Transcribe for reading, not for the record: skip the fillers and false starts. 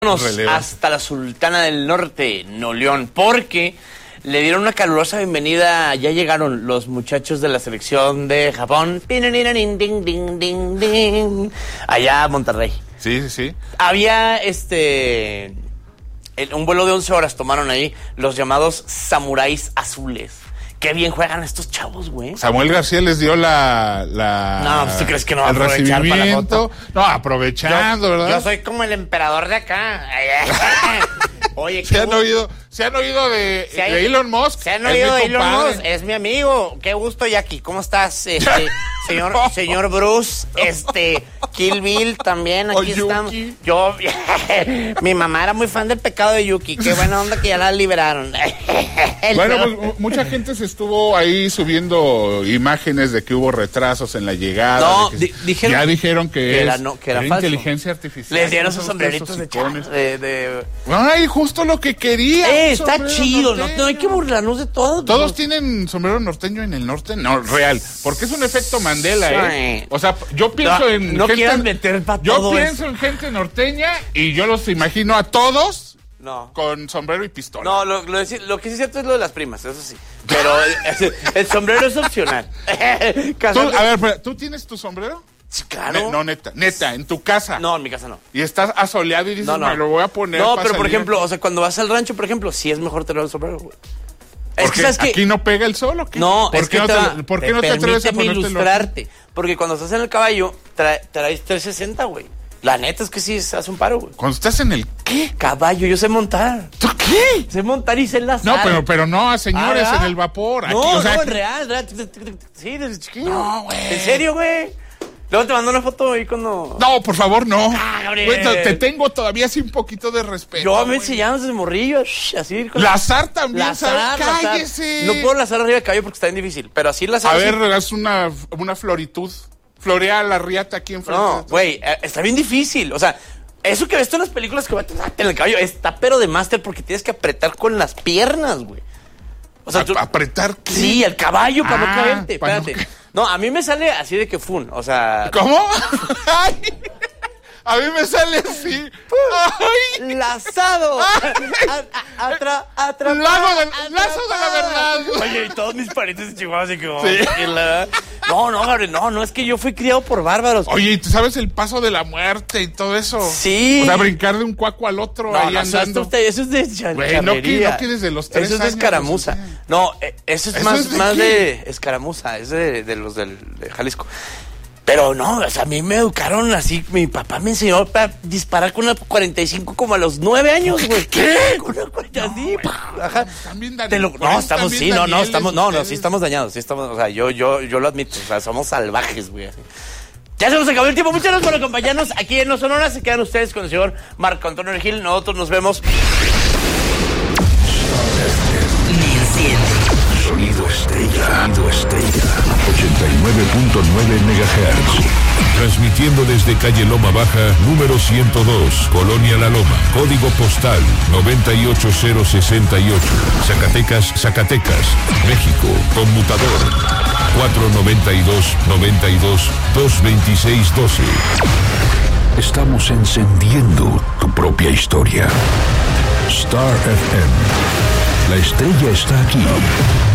Hasta la Sultana del Norte, Nuevo León, porque le dieron una calurosa bienvenida. Ya llegaron los muchachos de la selección de Japón allá a Monterrey. Sí. Había un vuelo de 11 horas tomaron ahí los llamados samuráis azules. Qué bien juegan estos chavos, güey. Samuel García les dio la No, pues tú crees que no va a el aprovechar para la foto. No, aprovechando, ¿verdad? Yo soy como el emperador de acá. Oye, ¿Se han oído de Elon Musk? ¿Se han oído de Elon Musk? Es mi amigo. Qué gusto, Jackie. ¿Cómo estás? Señor Bruce, Kill Bill también, aquí estamos. Yo, mi mamá era muy fan del Pecado de Yuki. Qué buena onda que ya la liberaron. Bueno, pues mucha gente se estuvo ahí subiendo imágenes de que hubo retrasos en la llegada. No, dijeron que era falso. Inteligencia artificial. Les dieron sus sombreritos de Ay, justo lo que quería. Está chido, no hay que burlarnos de todo. ¿Todos tienen sombrero norteño en el norte? No, real. Porque es un efecto Mandela, ¿eh? O sea, yo pienso en no gente... quieran meter para Yo todo pienso en gente norteña y yo los imagino a todos con sombrero y pistola. No, lo que sí es cierto es lo de las primas, eso sí. Pero el sombrero es opcional. ¿Tú tienes tu sombrero? Sí, claro. No, neta, en tu casa. No, en mi casa no. Y estás asoleado y dices, me lo voy a poner. No, pero por ejemplo, o sea, cuando vas al rancho, por ejemplo, sí es mejor tener el sombrero, güey. Es que ¿sabes aquí no pega el sol o qué? No, ¿Por qué no te atreves a ponértelo? Ilustrarte, porque cuando estás en el caballo traes 360, güey. La neta es que sí se hace un paro, güey. Cuando estás en el ¿qué? Caballo, yo sé montar. ¿Tú qué? Sé montar y sé enlazar. No, pero no a señores en el vapor. Aquí, real. Sí, desde chiquillo. No, güey. ¿En serio, güey? Luego te mando una foto ahí cuando... No, por favor, no. Gabriel. Güey, te tengo todavía así un poquito de respeto. Yo me enseñaba desde morrillo, así. Lazar también, ¿sabes? ¡Cállese! No puedo lazar arriba del caballo porque está bien difícil, pero así lazar... A ver, haz una floritud. Florea la riata aquí enfrente. No, güey, está bien difícil. O sea, eso que ves tú en las películas que va en el caballo está pero de máster porque tienes que apretar con las piernas, güey. O sea, ¿apretar qué? Sí, el caballo para no caerte. Espérate. No, a mí me sale así de que fun, o sea... ¿Cómo? A mí me sale así. ¡Ay! ¡Lazado! ¡Lazo de la verdad! Oye, y todos mis parientes de Chihuahua así que... Sí. No, Gabriel, no, es que yo fui criado por bárbaros. Oye, ¿y tú sabes el paso de la muerte y todo eso? Sí. O sea, brincar de un cuaco al otro ahí andando. Eso es de charrería. No que desde los 3 años. Eso es de escaramuza. No, eso es más de escaramuza, es de los de Jalisco. Pero no, o sea, a mí me educaron así. Mi papá me enseñó a disparar con una 45 como a los 9 años, güey. ¿Qué? Con una 40 así. Ajá. También dañados. Sí estamos dañados. Sí estamos, o sea, yo lo admito. O sea, somos salvajes, güey. Así. Ya se nos acabó el tiempo. Muchas gracias por acompañarnos aquí en No Sonora. Se quedan ustedes con el señor Marco Antonio Gil. Nosotros nos vemos. Sonido estrella. 89.9 MHz. Transmitiendo desde calle Loma Baja, número 102, Colonia La Loma. Código postal 98068. Zacatecas, México. Conmutador 492-92-226-12. Estamos encendiendo tu propia historia. Star FM. La estrella está aquí.